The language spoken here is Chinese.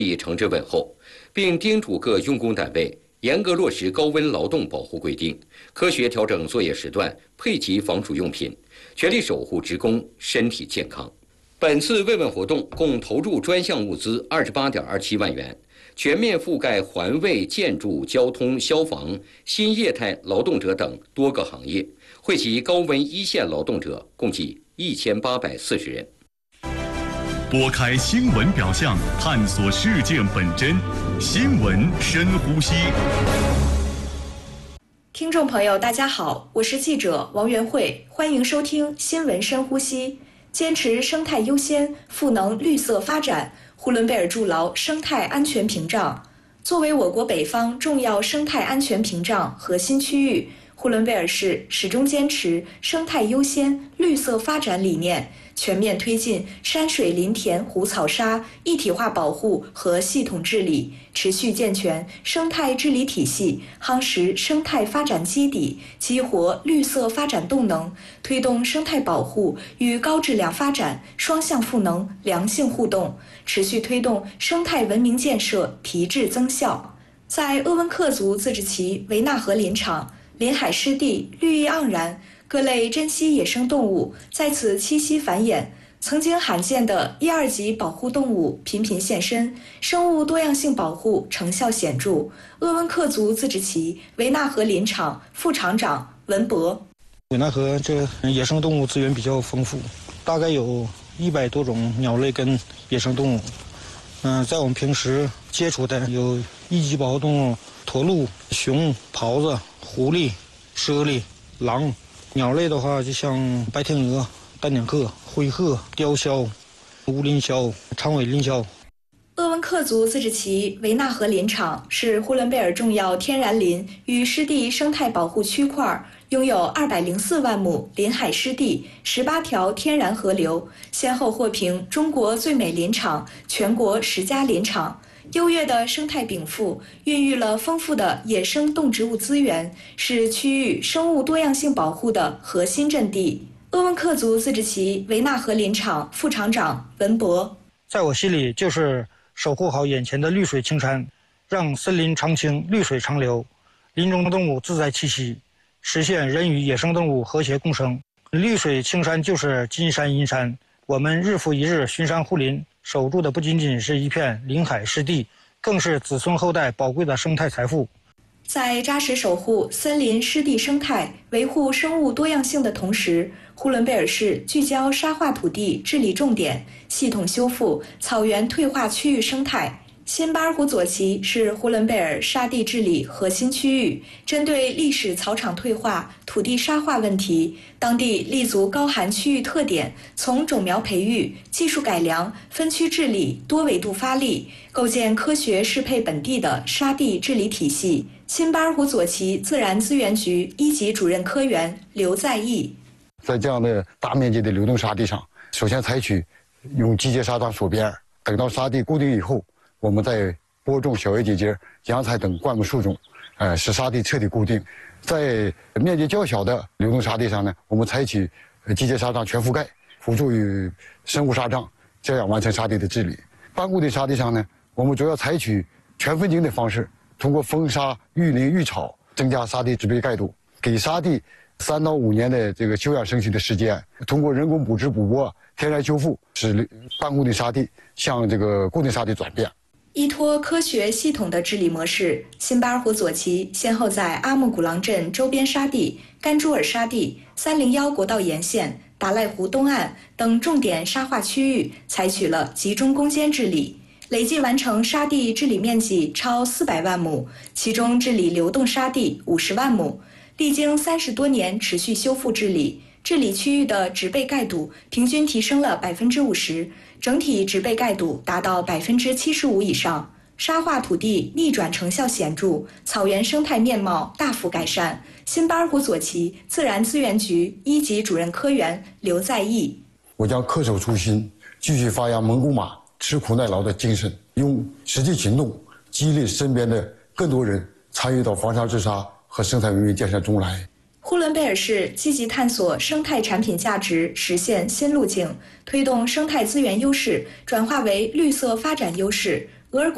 已诚挚问候，并叮嘱各用工单位严格落实高温劳动保护规定，科学调整作业时段，配给防暑用品，全力守护职工身体健康。本次慰问活动共投入专项物资28.27万元，全面覆盖环卫、建筑、交通、消防、新业态劳动者等多个行业，惠及高温一线劳动者共计1840人。 拨开新闻表象，探索事件本真。新闻深呼吸。 听众朋友，大家好，我是记者王元慧，欢迎收听新闻深呼吸。坚持生态优先，赋能绿色发展，呼伦贝尔筑牢生态安全屏障。作为我国北方重要生态安全屏障核心区域，呼伦贝尔市始终坚持生态优先、绿色发展理念，全面推进山水林田湖草沙一体化保护和系统治理，持续健全生态治理体系，夯实生态发展基底，激活绿色发展动能，推动生态保护与高质量发展双向赋能、良性互动，持续推动生态文明建设提质增效。在鄂温克族自治旗维纳河林场，林海湿地绿意盎然，各类珍稀野生动物在此栖息繁衍，曾经罕见的1、2级保护动物频频现身，生物多样性保护成效显著。鄂温克族自治旗维纳河林场副场长文博： 维纳河这野生动物资源比较丰富，大概有100多种鸟类跟野生动物。在我们平时接触的有1级保护动物驼鹿、熊、狍子、狐狸、猞猁、狼。鸟类的话，就像白天鹅、丹顶鹤、灰鹤、雕鸮、乌林鸮、长尾林鸮。 鄂温克族自治旗维纳河林场是呼伦贝尔重要天然林与湿地生态保护区块，拥有204万亩林海湿地、18条天然河流，先后获评中国最美林场、全国10佳林场。优越的生态禀赋孕育了丰富的野生动植物资源，是区域生物多样性保护的核心阵地。鄂温克族自治旗维纳河林场副场长文博： 在我心里，就是守护好眼前的绿水青山，让森林常青、绿水长流，林中动物自在栖息，实现人与野生动物和谐共生。绿水青山就是金山银山，我们日复一日巡山护林，守住的不仅仅是一片林海湿地，更是子孙后代宝贵的生态财富。 在扎实守护森林湿地生态、维护生物多样性的同时，呼伦贝尔市聚焦沙化土地治理重点，系统修复草原退化区域生态。新巴尔虎左旗是呼伦贝尔沙地治理核心区域，针对历史草场退化、土地沙化问题，当地立足高寒区域特点，从种苗培育、技术改良、分区治理多维度发力，构建科学适配本地的沙地治理体系。新巴尔虎左旗自然资源局1级主任科员刘在义： 在这样的大面积的流动沙地上，首先采取用机械沙桩锁边，等到沙地固定以后，我们再播种小叶结节、杨菜等灌木树种，使沙地彻底固定。在面积较小的流动沙地上呢，我们采取机械沙桩全覆盖，辅助于生物沙障，这样完成沙地的治理。半固定沙地上呢，我们主要采取全分茎的方式，通过封沙、育林、育草，增加沙地植被盖度，给沙地3到5年的这个休养生息的时间，通过人工补植补播、天然修复，使半固定沙地向这个固定沙地转变。 依托科学系统的治理模式，新巴尔虎左旗先后在阿木古朗镇周边沙地、甘珠尔沙地、301国道沿线、达赖湖东岸等重点沙化区域采取了集中攻坚治理，累计完成沙地治理面积超400万亩，其中治理流动沙地50万亩。历经30多年持续修复治理，治理区域的植被盖度平均提升了50%，整体植被盖度达到75%以上，沙化土地逆转成效显著，草原生态面貌大幅改善。新巴尔虎左旗自然资源局1级主任科员刘在义： 我将恪守初心，继续发扬蒙古马吃苦耐劳的精神，用实际行动激励身边的更多人参与到防沙治沙和生态文明建设中来。 呼伦贝尔市积极探索生态产品价值实现新路径，推动生态资源优势转化为绿色发展优势，